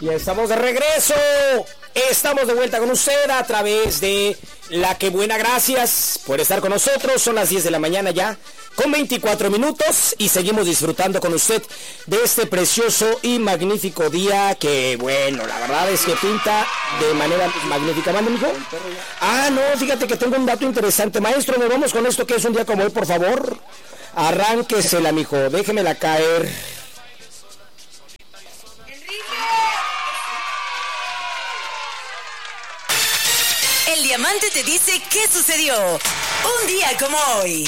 Ya estamos de regreso. Estamos de vuelta con usted a través de La Que Buena. Gracias por estar con nosotros. Son las 10 de la mañana ya, con 24 minutos. Y seguimos disfrutando con usted de este precioso y magnífico día. Que bueno, la verdad es que pinta de manera magnífica. ¿Mande, mijo? Ah, no, fíjate que tengo un dato interesante. Maestro, nos vamos con esto que es un día como hoy, por favor. Arránquesela, mijo. Déjemela caer. El diamante te dice qué sucedió un día como hoy.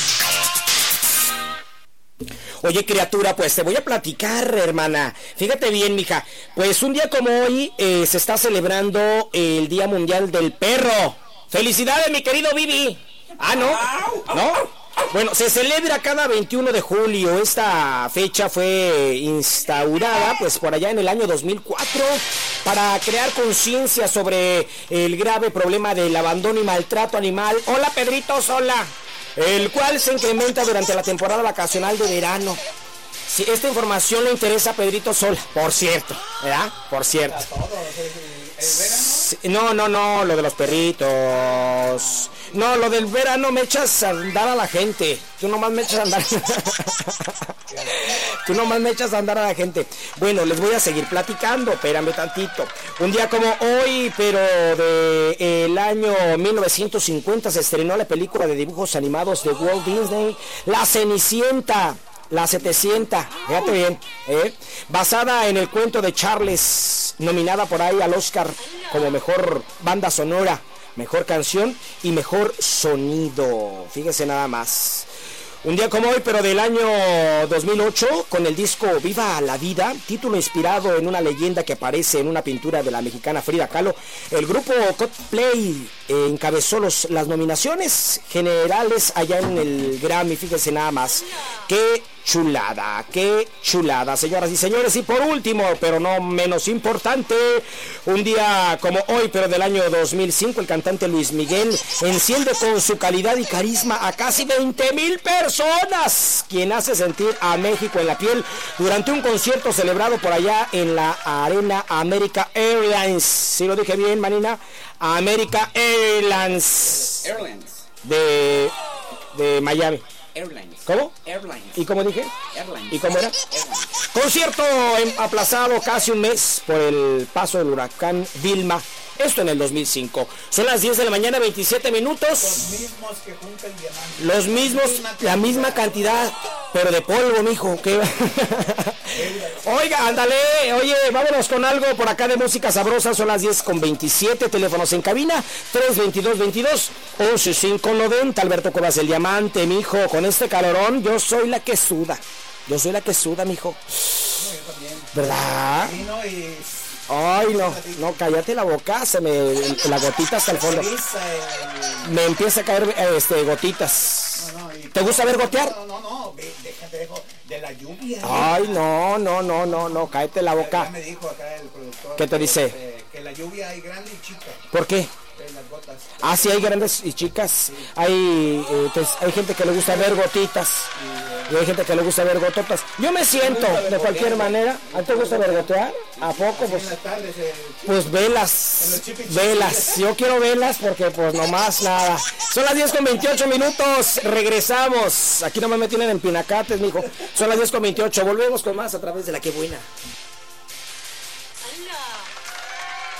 Oye, criatura, pues te voy a platicar, hermana. Fíjate bien, mija. Pues un día como hoy se está celebrando el Día Mundial del Perro. ¡Felicidades, mi querido Bibi! Ah, ¿no? ¿No? Bueno, se celebra cada 21 de julio. Esta fecha fue instaurada pues por allá en el año 2004 para crear conciencia sobre el grave problema del abandono y maltrato animal. Hola, Pedrito Sola. El cual se incrementa durante la temporada vacacional de verano. Si esta información le interesa a Pedrito Sola, por cierto, ¿verdad? Por cierto. No, lo de los perritos. No, lo del verano me echas a andar a la gente. Tú nomás me echas a andar. Tú nomás me echas a andar a la gente. Bueno, les voy a seguir platicando, espérame tantito. Un día como hoy, pero del año 1950, se estrenó la película de dibujos animados de Walt Disney, La Cenicienta. La 700, fíjate bien, basada en el cuento de Charles, nominada por ahí al Oscar como mejor banda sonora, mejor canción y mejor sonido. Fíjese nada más. Un día como hoy, pero del año 2008, con el disco Viva la Vida, título inspirado en una leyenda que aparece en una pintura de la mexicana Frida Kahlo, el grupo Coldplay encabezó las nominaciones generales allá en el Grammy. Fíjense nada más. Qué chulada, señoras y señores. Y por último, pero no menos importante, un día como hoy, pero del año 2005, el cantante Luis Miguel enciende con su calidad y carisma a casi 20,000 personas, quien hace sentir a México en la piel durante un concierto celebrado por allá en la Arena America Airlines. ¿Sí lo dije bien, manina? America Airlines. De Miami. Airlines. ¿Cómo? Airlines. ¿Y cómo dije? Airlines. ¿Y cómo era? Airlines. Concierto aplazado casi un mes por el paso del huracán Vilma. Esto en el 2005. Son las 10 de la mañana, 27 minutos. Los mismos que junta el diamante. Los mismos, la misma cantidad, pero de polvo, mijo. ¿Qué? Oiga, ándale. Oye, vámonos con algo por acá de música sabrosa. Son las 10:27. Teléfonos en cabina: 322-22-11590. Alberto Cuevas, el diamante, mijo. Con este calorón, yo soy la que suda. Mijo. ¿Verdad? Ay, no, cállate la boca, la gotita hasta el fondo. Me empieza a caer gotitas. ¿Te gusta ver gotear? No, déjate de la lluvia. Ay, no, cállate la boca. Me dijo acá el productor. ¿Qué te dice? Que la lluvia hay grande y chica. ¿Por qué? Las gotas. Ah, sí, hay grandes y chicas. Sí. Hay gente que le gusta ver gotitas. Y hay gente que le gusta ver gototas. Yo me siento de cualquier manera. ¿A ti te gusta ver gotear? ¿A poco? Pues velas. Yo quiero velas porque pues nomás nada. Son las 10:28 minutos. Regresamos. Aquí nomás me tienen en pinacates, mijo. Son las 10:28. Volvemos con más a través de La Que Buena. ¡Hala!